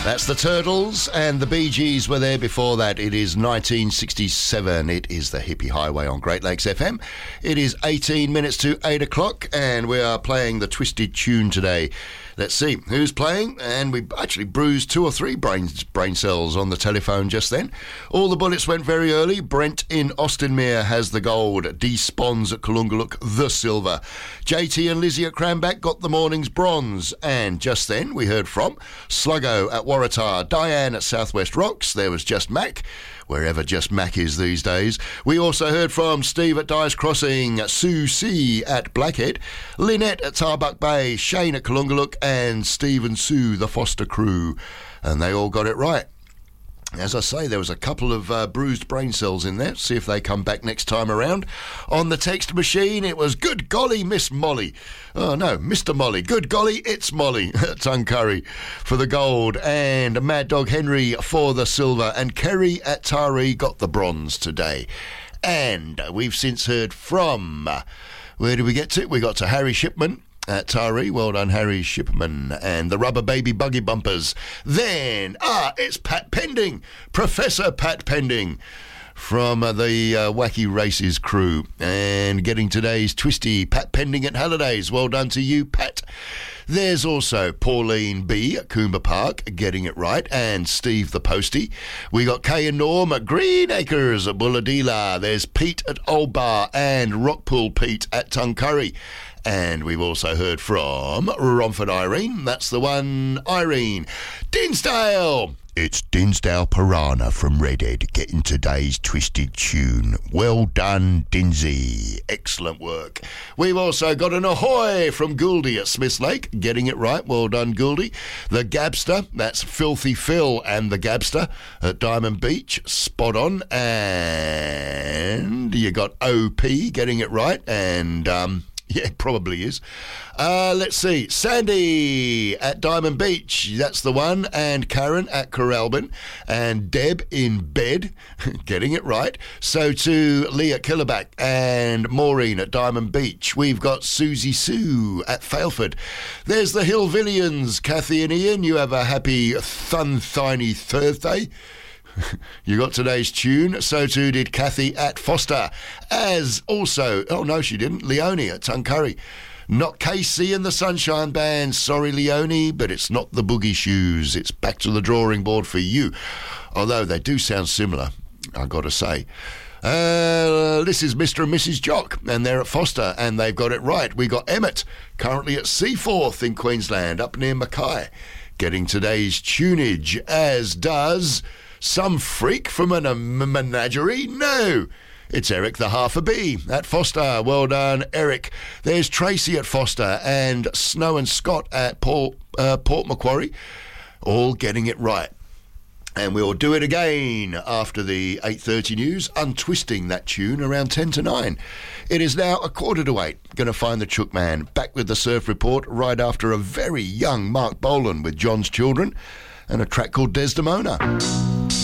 That's the Turtles, and the Bee Gees were there before that. It is 1967. It is the Hippie Highway on Great Lakes FM. It is 18 minutes to 8 o'clock, and we are playing the Twisted Tune today. Let's see who's playing, and we actually bruised 2 or 3 brain cells on the telephone just then. All the bullets went very early. Brent in Austinmere has the gold. D. Spons at Kalungaluk, the silver. JT and Lizzie at Cranback got the morning's bronze. And just then we heard from Sluggo at Waratah, Diane at Southwest Rocks. There was Just Mac, wherever Just Mac is these days. We also heard from Steve at Dyes Crossing, Sue C at Blackhead, Lynette at Tarbuck Bay, Shane at Kalungaluk, and Steve and Sue, the Foster crew. And they all got it right. As I say, there was a couple of bruised brain cells in there. See if they come back next time around. On the text machine, it was, good golly, Miss Molly. Oh, no, Mr. Molly. Good golly, it's Molly at Tuncurry for the gold. And Mad Dog Henry for the silver. And Kerry at Taree got the bronze today. And we've since heard from... where did we get to? We got to Harry Shipman at Taree. Well done, Harry Shipman. And the Rubber Baby Buggy Bumpers. Then, it's Pat Pending, Professor Pat Pending from the Wacky Races crew. And getting today's twisty, Pat Pending at Hallidays. Well done to you, Pat. There's also Pauline B at Coomber Park, getting it right, and Steve the Postie. We got Kay and Norm at Green Acres at Bulladila. There's Pete at Old Bar and Rockpool Pete at Tuncurry. And we've also heard from Romford Irene. That's the one, Irene. Dinsdale. It's Dinsdale Piranha from Redhead getting today's Twisted Tune. Well done, Dinsey. Excellent work. We've also got an ahoy from Gouldy at Smiths Lake, getting it right. Well done, Gouldy. The Gabster, that's Filthy Phil and the Gabster at Diamond Beach. Spot on. And you got OP getting it right. And... yeah, it probably is. Let's see. Sandy at Diamond Beach. That's the one. And Karen at Coralbin. And Deb in bed. Getting it right. So to Lee at Killerback. And Maureen at Diamond Beach. We've got Susie Sue at Failford. There's the Hillvillians. Kathy and Ian, you have a happy Thunthiny Thursday. You got today's tune. So too did Kathy at Foster. As also, oh no she didn't, Leonie at Tuncurry. Not Casey and the Sunshine Band. Sorry Leonie, but it's not the Boogie Shoes. It's back to the drawing board for you. Although they do sound similar, I've got to say. This is Mr. and Mrs. Jock, and they're at Foster, and they've got it right. We got Emmett, currently at Seaforth in Queensland, up near Mackay, getting today's tunage, as does... some freak from a menagerie? No, it's Eric the Half a Bee at Foster. Well done, Eric. There's Tracy at Foster and Snow and Scott at Port Macquarie, all getting it right. And we'll do it again after the 8:30 news, untwisting that tune around 10 to 9. It is now 7:45. Going to find the Chook Man. Back with the Surf Report right after a very young Mark Bolan with John's Children and a track called Desdemona.